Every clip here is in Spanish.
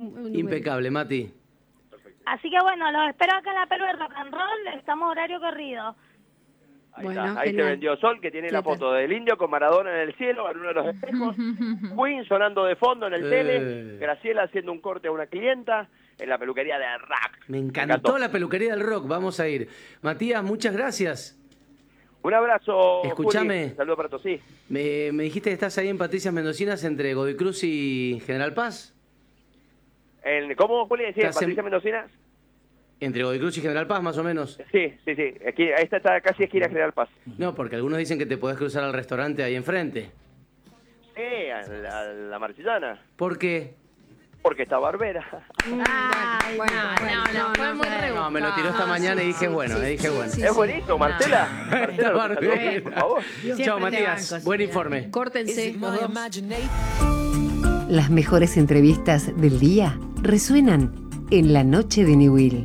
número. Impecable, Mati. Así que bueno, los espero acá en la Pelu de Rock and Roll, estamos horario corrido. Ahí Bueno, está, ahí genial. te vendió Sol, que tiene la Claro. foto del indio con Maradona en el cielo, en uno de los espejos, Queen sonando de fondo en el tele, Graciela haciendo un corte a una clienta en la peluquería de Rack. Me encantó la peluquería del rock, vamos a ir. Matías, muchas gracias. Un abrazo, Escuchame. Juli. Saludos para todos, sí. Me dijiste que estás ahí en Patricias Mendocinas entre Godoy Cruz y General Paz. ¿Cómo, Juli? ¿Sí, Estás en- Patricia Mendocinas? Entre Godoy Cruz y General Paz, más o menos. Sí. Aquí, esta está casi esquina General Paz. No, porque algunos dicen que te podés cruzar al restaurante ahí enfrente. Sí, a la Marchillana. ¿Por qué? Porque está Barbera. Bueno, fue muy rebuscado. No, me lo tiró esta mañana y dije, bueno. Es buenísimo, Marcela. Marcela, Está lo Barbera. saludó, por favor. Chao, Matías. Buen informe. Córtense los dos. Las mejores entrevistas del día resuenan en la noche de Newell.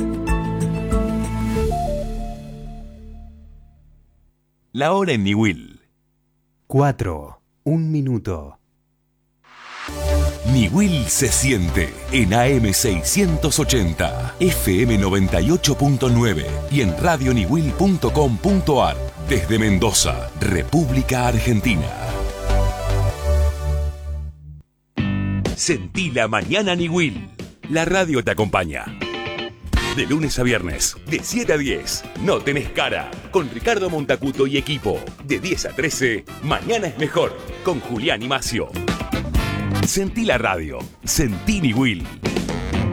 La hora en Newell. 4, 1 minuto. Newell se siente en AM680, FM 98.9 y en radioniwil.com.ar desde Mendoza, República Argentina. Sentí la mañana Newell. La radio te acompaña. De lunes a viernes, de 7 a 10, No Tenés Cara, con Ricardo Montacuto y equipo. De 10 a 13, Mañana es Mejor, con Julián y Macio. Sentí la radio, sentí Newell.